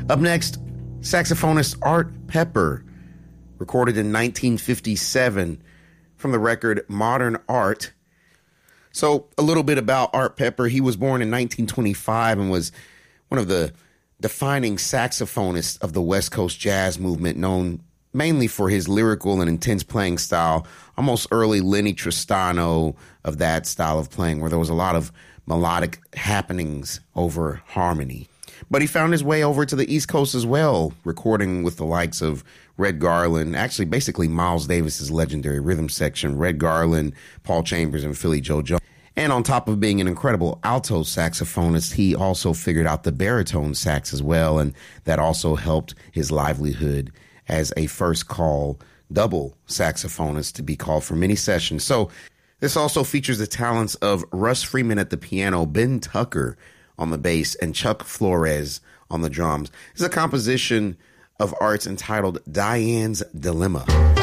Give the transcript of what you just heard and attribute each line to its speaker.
Speaker 1: Up next, saxophonist Art Pepper, recorded in 1957 from the record Modern Art. So a little bit about Art Pepper. He was born in 1925 and was one of the defining saxophonists of the West Coast jazz movement, known mainly for his lyrical and intense playing style, almost early Lenny Tristano of that style of playing, where there was a lot of melodic happenings over harmony. But he found his way over to the East Coast as well, recording with the likes of Red Garland, actually basically Miles Davis's legendary rhythm section, Red Garland, Paul Chambers, and Philly Joe Jones. And on top of being an incredible alto saxophonist, he also figured out the baritone sax as well, and that also helped his livelihood as a first call double saxophonist to be called for many sessions. So this also features the talents of Russ Freeman at the piano, Ben Tucker on the bass, and Chuck Flores on the drums. This is a composition of Art's entitled Diane's Dilemma.